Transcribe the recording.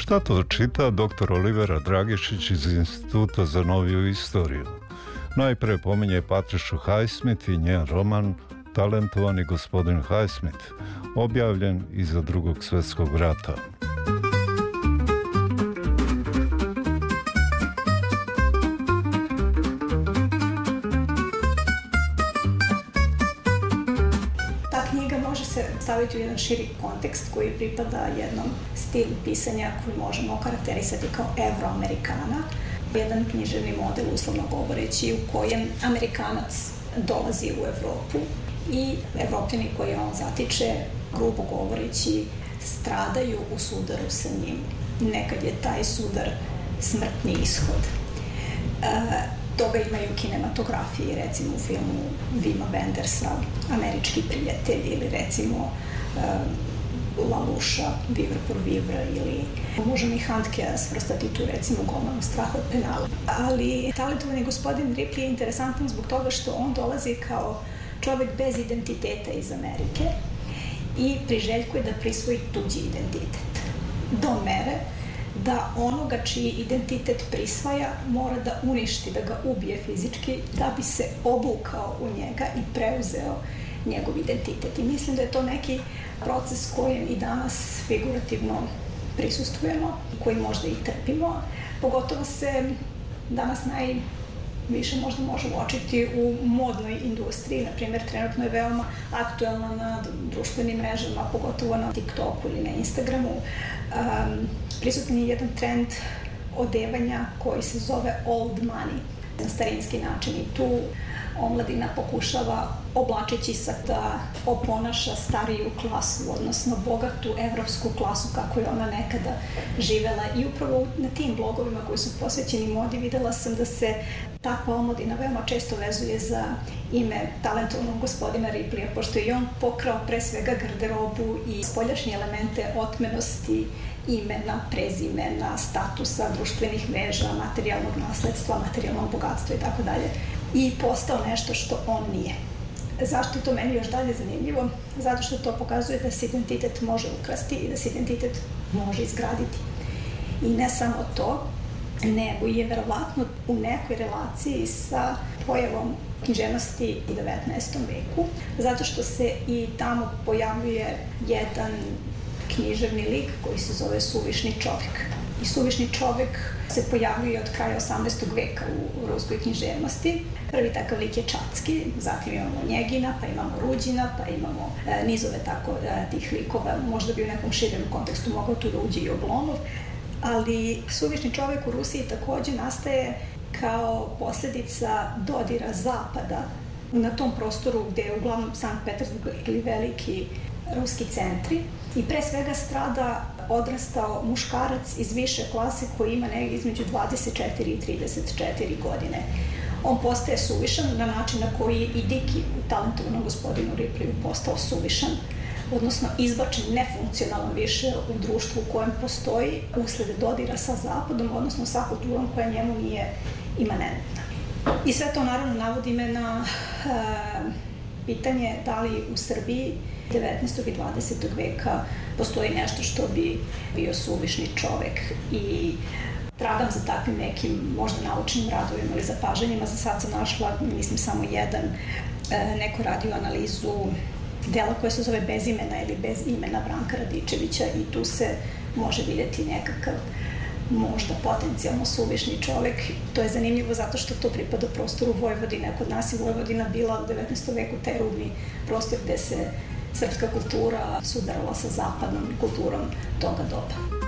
Šta to čita dr. Olivera Dragišić iz Instituta za noviju istoriju? Najpre pominje Patrišu Highsmith i njen roman Talentovani gospodin Highsmith, objavljen iza Drugog svjetskog rata. Staviti u jedan širi kontekst koji pripada jednom stilu pisanja koji možemo okarakterisati kao evroamerikana. Jedan književni model, uslovno govoreći, u kojem Amerikanac dolazi u Evropu i Evropljani koji on zatiče, grubo govoreći, stradaju u sudaru sa njim. Nekad je taj sudar smrtni ishod. Toga imaju kinematografiji, recimo u filmu Vima Wendersa Američki prijatelj ili recimo Laluša, Vivre pour vivre ili možemo i Handkea svrstati tu recimo Golmanu Strah od penala. Ali talentovani gospodin Ripley je interesantan zbog toga što on dolazi kao čovek bez identiteta iz Amerike i priželjkuje da prisvoji tuđi identitet. Do mere da onoga čiji identitet prisvaja mora da uništi, da ga ubije fizički, da bi se obukao u njega i preuzeo njegov identitet. I mislim da je to neki proces kojem i danas figurativno prisustvujemo, koji možda i trpimo. Pogotovo se danas najviše možda može uočiti u modnoj industriji. Naprimjer, trenutno je veoma aktuelna na društvenim mrežama, pogotovo na TikToku ili na Instagramu. Prisutan je jedan trend odevanja koji se zove old money, na starinski način, i tu omladina pokušava, oblačeći se, da oponaša stariju klasu, odnosno bogatu evropsku klasu kako je ona nekada živela. I upravo na tim blogovima koji su posvećeni modi videla sam da se takva omladina veoma često vezuje za ime talentovanog gospodina Ripleya, pošto je on pokrao pre svega garderobu i spoljašnje elemente otmenosti, imena, prezimena, statusa, društvenih mreža, materijalnog nasledstva, materijalnog bogatstva i tako dalje, i postao nešto što on nije. Zašto je to meni još dalje zanimljivo? Zato što to pokazuje da se identitet može ukrasti i da se identitet može izgraditi. I ne samo to, nego je verovatno u nekoj relaciji sa pojavom književnosti u 19. veku, zato što se i tamo pojavljuje jedan književni lik koji se zove Suvišni čovek. I Suvišni čovek se pojavljuje od kraja 18. veka u ruskoj književnosti. Prvi takav lik je Čatski, zatim imamo Njegina, pa imamo Ruđina, pa imamo nizove tako tih likova. Možda bi u nekom širem kontekstu mogao tu da uđe i Oblomov, ali Suvišni čovek u Rusiji takođe nastaje kao posledica dodira zapada na tom prostoru gde je uglavnom Sankt Petersburg ili veliki ruski centri, i pre svega strada odrastao muškarac iz više klase koji ima negdje između 24 i 34 godine. On postaje suvišan na način na koji i Diki u talentovanom gospodinu Ripleyu postao suvišan, odnosno izbačen nefunkcionalan više u društvu u kojem postoji usled dodira sa zapadom, odnosno sa kulturom koja njemu nije imanentna. I sve to naravno navodi me na pitanje da li u Srbiji 19. i 20. veka postoji nešto što bi bio suvišni čovek, i tragam za takvim nekim možda naučnim radovima ili zapažanjima. Za sad sam našla, mislim, samo jedan, neko radio analizu dela koje se zove Bez imena ili Bez imena Branka Radičevića, i tu se može vidjeti nekakav možda potencijalno suvišni čovek. To je zanimljivo zato što to pripada prostoru Vojvodine. Kod nas je Vojvodina bila u 19. veku taj rubni prostor gde se srpska kultura sudarala sa zapadnom kulturom toga doba.